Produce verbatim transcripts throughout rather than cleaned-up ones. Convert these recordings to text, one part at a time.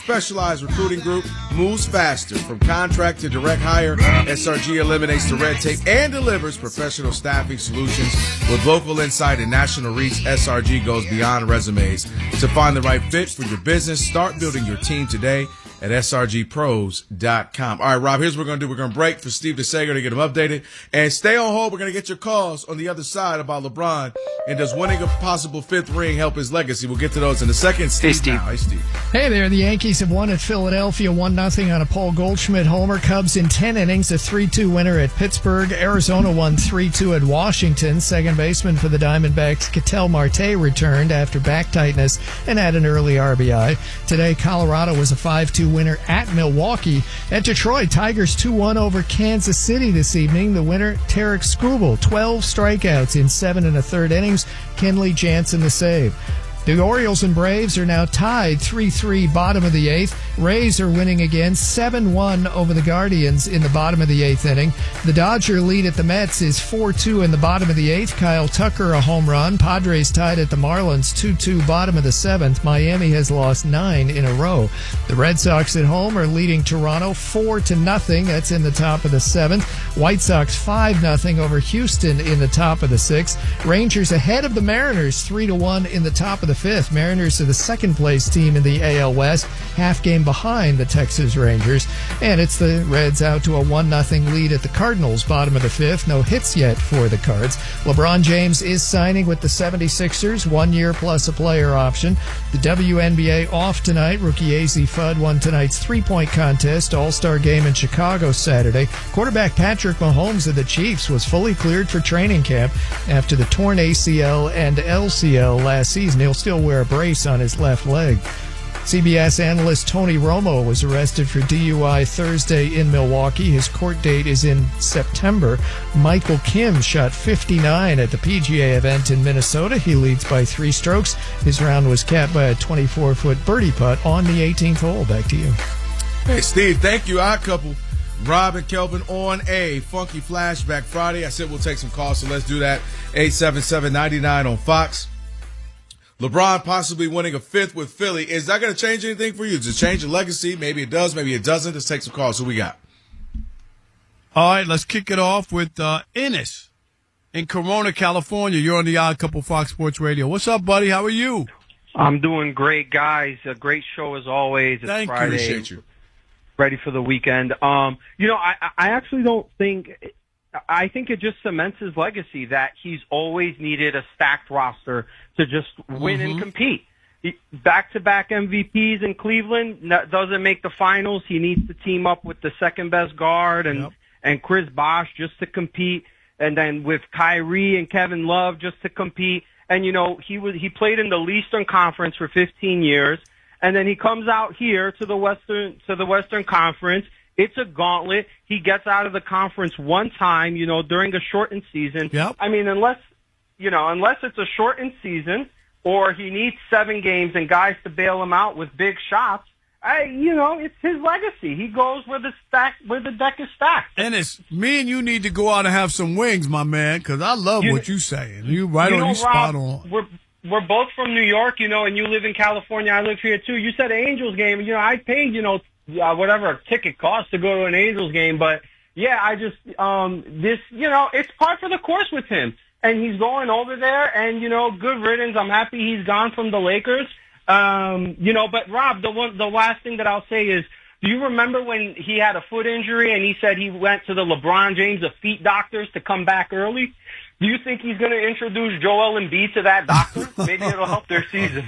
specialized recruiting group moves faster. From contract to direct hire, S R G eliminates the red tape and delivers professional staffing solutions. With local insight and national reach, S R G goes beyond resumes to find the right fit for your business. Start building your team today at S R G pros dot com. All right, Rob, here's what we're going to do. We're going to break for Steve DeSager to get him updated. And stay on hold. We're going to get your calls on the other side about LeBron. And does winning a possible fifth ring help his legacy? We'll get to those in a second. Steve, hey, Steve. Now. Hey, Steve. Hey there. The Yankees have won at Philadelphia one nothing on a Paul Goldschmidt homer. Cubs in ten innings, a three two winner at Pittsburgh. Arizona won three two at Washington. Second baseman for the Diamondbacks, Ketel Marte, returned after back tightness and had an early R B I. Today, Colorado was a five two winner at Milwaukee. At Detroit, Tigers two one over Kansas City this evening. The winner, Tarek Skubal, twelve strikeouts in seven and a third innings. Kenley Jansen the save. The Orioles and Braves are now tied three three, bottom of the eighth. Rays are winning again, seven one over the Guardians in the bottom of the eighth inning. The Dodger lead at the Mets is four two in the bottom of the eighth. Kyle Tucker a home run. Padres tied at the Marlins two two, bottom of the seventh. Miami has lost nine in a row. The Red Sox at home are leading Toronto four to nothing. That's in the top of the seventh. White Sox five nothing over Houston in the top of the sixth. Rangers ahead of the Mariners three to one in the top of the fifth. Mariners are the second place team in the A L West, half game behind the Texas Rangers. And it's the Reds out to a one nothing lead at the Cardinals, bottom of the fifth. No hits yet for the Cards. LeBron James is signing with the seventy-sixers, one year plus a player option. The W N B A off tonight. Rookie A Z Fudd won tonight's three-point contest, All-Star game in Chicago Saturday. Quarterback Patrick Mahomes of the Chiefs was fully cleared for training camp after the torn A C L and L C L last season. He'll still wear a brace on his left leg. C B S analyst Tony Romo was arrested for D U I Thursday in Milwaukee. His court date is in September. Michael Kim shot fifty-nine at the P G A event in Minnesota. He leads by three strokes. His round was capped by a twenty-four foot birdie putt on the eighteenth hole. Back to you. Hey, Steve, thank you. Odd couple. Rob and Kelvin on a Funky Flashback Friday. I said we'll take some calls, so let's do that. eight seven seven, nine nine on Fox. LeBron possibly winning a fifth with Philly. Is that going to change anything for you? Does it change your legacy? Maybe it does. Maybe it doesn't. Let's take some calls. Who we got? All right, let's kick it off with uh, Ennis in Corona, California. You're on the Odd Couple Fox Sports Radio. What's up, buddy? How are you? I'm doing great, guys. A great show as always. It's Thank Friday. you. Appreciate you. Ready for the weekend. Um, you know, I, I actually don't think – I think it just cements his legacy that he's always needed a stacked roster to just win Mm-hmm. and compete. He, back-to-back M V Ps in Cleveland, n- doesn't make the finals. He needs to team up with the second-best guard and, Yep. and Chris Bosh just to compete, and then with Kyrie and Kevin Love just to compete. And, you know, he was he played in the Eastern Conference for fifteen years, and then he comes out here to the Western to the Western Conference. It's a gauntlet. He gets out of the conference one time, you know, during a shortened season. Yep. I mean, unless, you know, unless it's a shortened season or he needs seven games and guys to bail him out with big shots, I, you know, it's his legacy. He goes where the stack, where the deck is stacked. Ennis, me and you need to go out and have some wings, my man, because I love You- what you're saying. You right you on, know, you spot Rob, on. We're, we're both from New York, you know, and you live in California. I live here, too. You said Angels game. You know, I paid, you know, uh, whatever a ticket costs to go to an Angels game. But, yeah, I just, um, this, you know, it's par for the course with him. And he's going over there, and, you know, good riddance. I'm happy he's gone from the Lakers. Um, you know, but, Rob, the one, the last thing that I'll say is, do you remember when he had a foot injury and he said he went to the LeBron James of feet doctors to come back early? Do you think he's going to introduce Joel Embiid to that doctor? Maybe it'll help their season.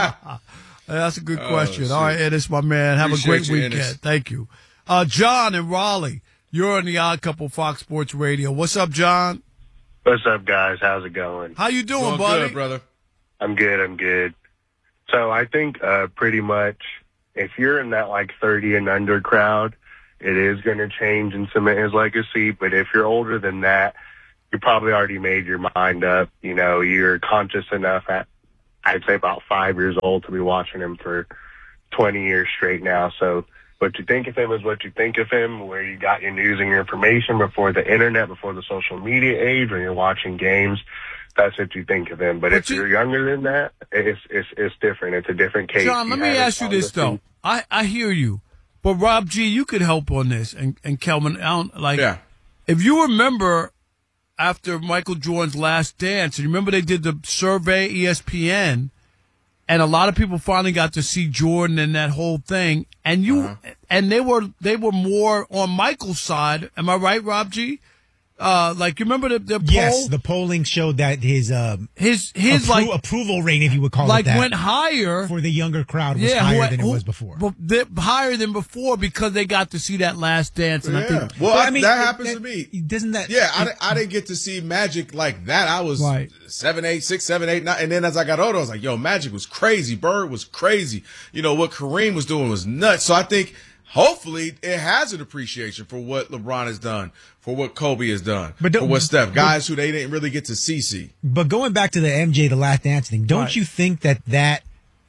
That's a good Oh, question. shit. All right, Ennis, my man. Have Appreciate a great you, weekend. Ennis. Thank you. Uh, John in Raleigh, you're on the Odd Couple Fox Sports Radio. What's up, John? What's up, guys? How's it going? How you doing, Doing buddy? good, brother. I'm good. I'm good. So I think uh, pretty much if you're in that like thirty and under crowd, it is going to change and cement his legacy. But if you're older than that, you probably already made your mind up. You know, you're conscious enough at, I'd say about five years old to be watching him for twenty years straight now. So what you think of him is what you think of him, where you got your news and your information before the internet, before the social media age, when you're watching games. That's what you think of him. But, But if you- you're younger than that, it's it's it's different. It's a different case. John, let me had ask it you on this, the though. feet. I, I hear you. But, Rob G., you could help on this. And, and Kelvin, I don't, like, Yeah. if you remember after Michael Jordan's last dance, and you remember they did the survey, E S P N, and a lot of people finally got to see Jordan and that whole thing, and you, uh-huh. and they were, they were more on Michael's side. Am I right, Rob G.? Uh, like, you remember the, the poll? Yes, the polling showed that his um his his appro- like approval rate, if you would call like it that, went higher for the younger crowd was yeah, higher who, than who, it was before. But they, higher than before because they got to see that last dance. And Yeah. I think, well, But, I I mean, that it- happens that- to me. Doesn't that? Yeah, I, it- di- I didn't get to see Magic like that. I was Right. seven, eight, six, seven, eight, nine, and then as I got older, I was like, "Yo, Magic was crazy. Bird was crazy. You know what Kareem was doing was nuts." So I think hopefully it has an appreciation for what LeBron has done, for what Kobe has done, But for don't- what Steph, guys who they didn't really get to see. See, But going back to the M J, the Last Dance thing, don't Right. you think that that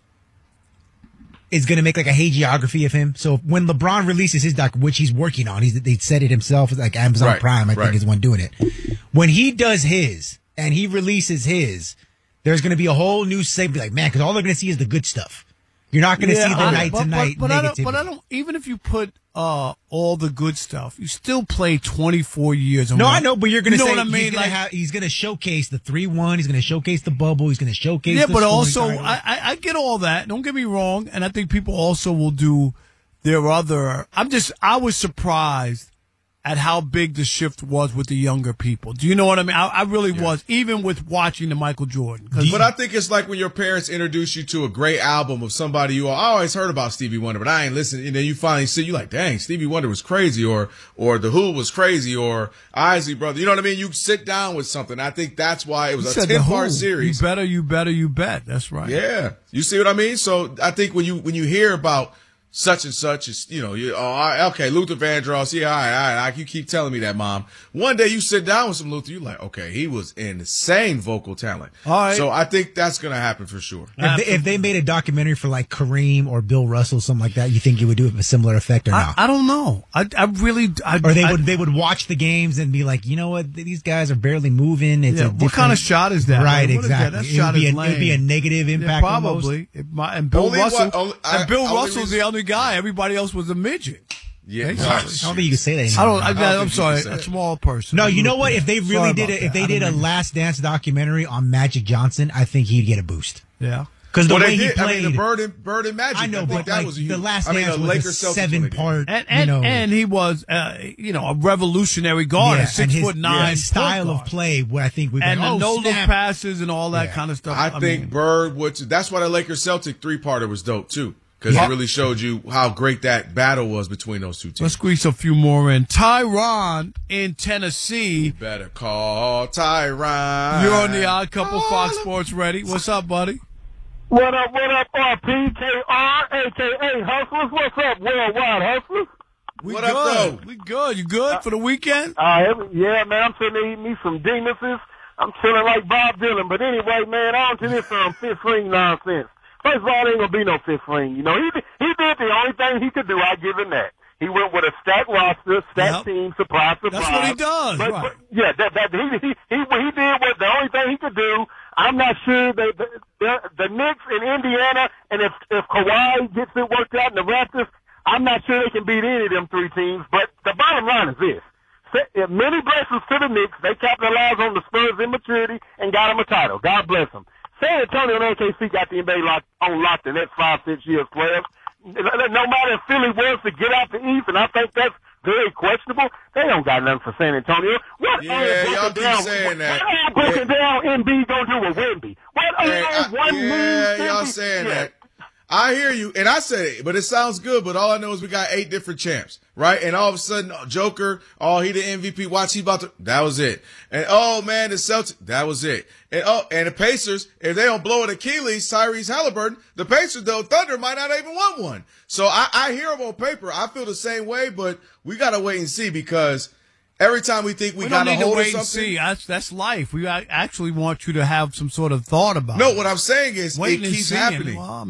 is going to make like a hagiography of him? So when LeBron releases his doc, which he's working on, he's they said it himself, like Amazon Right, Prime, I right. think is the one doing it. When he does his and he releases his, there's going to be a whole new segment, like man, because all they're going to see is the good stuff. You're not going to Yeah, see the I- night but, to night but, but I don't. negativity. But I don't. Even if you put uh, all the good stuff, you still play twenty-four years. No, I know, but you're going you to know say what I mean. he's going Like, to have, he's going to showcase the three one. He's going to showcase the bubble. He's going to showcase. yeah, the but scoring also title. I, I, I get all that. Don't get me wrong, and I think people also will do their other. I'm just. I was surprised at how big the shift was with the younger people. Do you know what I mean? I, I really was, even with watching the Michael Jordan. 'Cause- but I think it's like when your parents introduce you to a great album of somebody you I always heard about Stevie Wonder, but I ain't listened. And then you finally see, you like, dang, Stevie Wonder was crazy, or or The Who was crazy, or Isley Brother. You know what I mean? You sit down with something. I think that's why it was You a said The ten Who. part series. You better, you better, you bet. That's right. Yeah, you see what I mean? So I think when you when you hear about such and such, is you know, you oh, all right, okay, Luther Vandross, yeah, all right, all right, you keep telling me that, Mom. One day you sit down with some Luther, you're like, okay, he was insane vocal talent. All right. So I think that's gonna happen for sure. If they, if they made a documentary for like Kareem or Bill Russell, something like that, you think it would do a similar effect or I, not? I don't know. I, I really. I, Or they I- would they would watch the games and be like, you know what, these guys are barely moving. It's Yeah, a what different- kind of shot is that? Right, What is that? exactly. That it, shot would be is a, it would be a lame. negative Yeah, impact. on most. probably. It might- and Bill Only Russell. what- only- I- and Bill only Russell's reason- the only guy. Everybody else was a midget. Yeah, Basically. oh, I don't think you can say that I anymore. don't. I, I don't I'm think you sorry. can say A it. small person. No, you know what? If they really Sorry did about it, if that. they I did a don't mean- Last Dance documentary on Magic Johnson, I think he'd get a boost. Yeah. Because the Well, way they he did. I played, mean, the Bird and Bird and Magic. I know, think but that like was a the huge, Last I mean, Dance the was Lakers a Celtics seven when they did. part, And and, you know, and he was, uh, you know, a revolutionary guard, yeah, a six and his, foot nine his style point of guard. play. Where I think we and oh, the no look snap. passes and all that Yeah. kind of stuff. I think mean, Bird would. That's why the Lakers Celtic three parter was dope too, because Yeah. it really showed you how great that battle was between those two let's teams. squeeze a few more in. Tyron in Tennessee. Better call Tyron. You're on the Odd Couple Fox Sports Ready. What's up, buddy? What up, what up, R P K R, a k a. Hustlers? What's up, Worldwide Hustlers? We What good. up, though? We good. You good for the weekend? Uh, every, yeah, man, I'm sitting there eating me some Demuses. I'm chilling like Bob Dylan. But anyway, man, on to this um, fifth ring nonsense. First of all, there ain't going to be no fifth ring. You know, he, he did the only thing he could do. I give him that. He went with a stacked roster, stacked Yep. team, surprise, surprise. That's what he does, But, right. but, yeah, that, that, he, he, he, what he did was the only thing he could do. I'm not sure that the, the, the Knicks in Indiana, and if, if Kawhi gets it worked out in the Raptors, I'm not sure they can beat any of them three teams. But the bottom line is this. If many blessings to the Knicks. They capitalized on the Spurs' immaturity and got them a title. God bless them. San Antonio and O K C got the N B A locked, on lock the next five, six years, players. No matter if Philly wants to get out the East, and I think that's very questionable, they don't got nothing for San Antonio. What Yeah, are y'all breaking keep down, saying that. What are breaking down M B gonna do with Wemby? What are Hey, I- one yeah, move y'all Wemby- saying yeah. that. I hear you, and I said it, but it sounds good. But all I know is we got eight different champs, right? And all of a sudden, Joker, oh, he the M V P. Watch, he about to. That was it. And oh man, the Celtics, that was it. And oh, and the Pacers, if they don't blow an Achilles, Tyrese Halliburton, the Pacers, though, Thunder might not even want one. So I, I hear them on paper. I feel the same way, but we gotta wait and see because every time we think we, We don't got a need to hold of wait and something. see. That's, that's life. We actually want you to have some sort of thought about it. No, what I'm saying is Waiting it and keeps seeing. happening. Well,